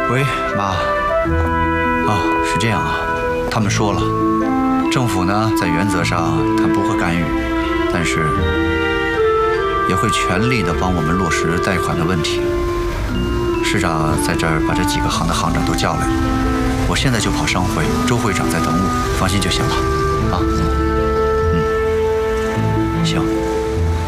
喂，妈。是这样啊，他们说了，政府呢在原则上他不会干预，但是也会全力的帮我们落实贷款的问题。市长在这儿把这几个行的行长都叫来了，我现在就跑商会，周会长在等我，放心就行了。啊，行。